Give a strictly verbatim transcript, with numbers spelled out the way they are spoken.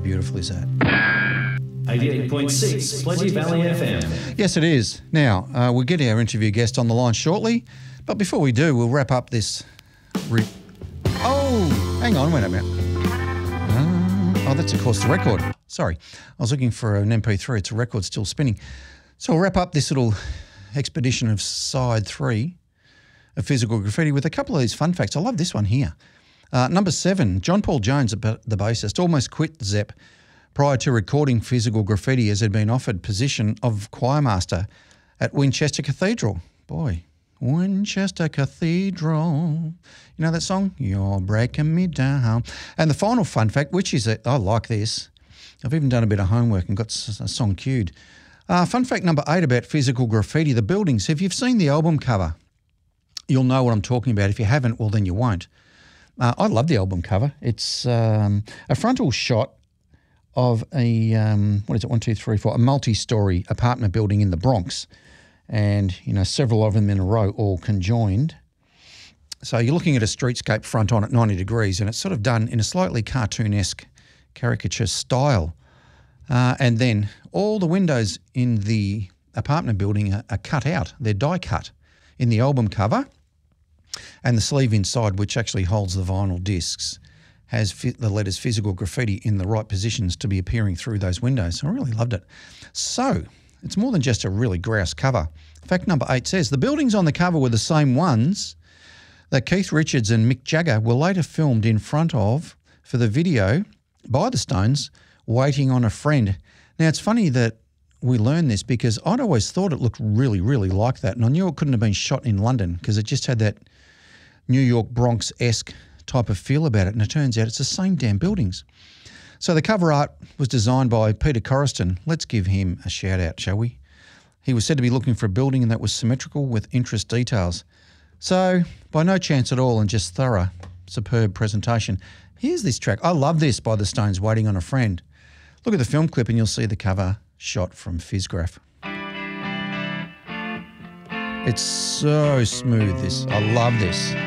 beautiful is that? eighty-eight point six, Plenty Valley F M. Yes, it is. Now, uh, we'll get our interview guest on the line shortly, but before we do, we'll wrap up this... Re- oh, hang on, wait a minute. Uh, oh, that's, of course, the record. Sorry, I was looking for an M P three. It's a record still spinning. So we'll wrap up this little expedition of side three of Physical Graffiti with a couple of these fun facts. I love this one here. Uh, number seven, John Paul Jones, the bassist, almost quit Zepp prior to recording Physical Graffiti as had been offered position of choirmaster at Winchester Cathedral. Boy, Winchester Cathedral. You know that song? You're breaking me down. And the final fun fact, which is, a, I like this. I've even done a bit of homework and got a song queued. Uh, fun fact number eight about Physical Graffiti, the buildings. If you've seen the album cover, you'll know what I'm talking about. If you haven't, well, then you won't. Uh, I love the album cover. It's um, a frontal shot of a, um, what is it, one, two, three, four, a multi-storey apartment building in the Bronx. And, you know, several of them in a row, all conjoined. So you're looking at a streetscape front on at ninety degrees, and it's sort of done in a slightly cartoonesque caricature style. Uh, and then all the windows in the apartment building are, are cut out. They're die cut in the album cover. And the sleeve inside, which actually holds the vinyl discs, has fi- the letters Physical Graffiti in the right positions to be appearing through those windows. I really loved it. So it's more than just a really grouse cover. Fact number eight says, the buildings on the cover were the same ones that Keith Richards and Mick Jagger were later filmed in front of for the video by the Stones, Waiting on a Friend. Now, it's funny that we learned this because I'd always thought it looked really, really like that. And I knew it couldn't have been shot in London because it just had that New York Bronx-esque type of feel about it. And it turns out it's the same damn buildings. So the cover art was designed by Peter Corriston. Let's give him a shout out, shall we? He was said to be looking for a building that was symmetrical with interest details. So by no chance at all and just thorough, superb presentation. Here's this track. I love this by the Stones, Waiting on a Friend. Look at the film clip and you'll see the cover shot from Physgraph. It's so smooth, this. I love this.